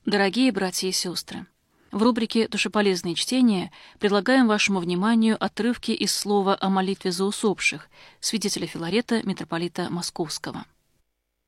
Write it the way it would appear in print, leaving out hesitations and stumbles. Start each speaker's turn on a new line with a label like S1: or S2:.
S1: Дорогие братья и сестры, в рубрике «Душеполезные чтения» предлагаем вашему вниманию отрывки из слова о молитве за усопших святителя Филарета, митрополита Московского.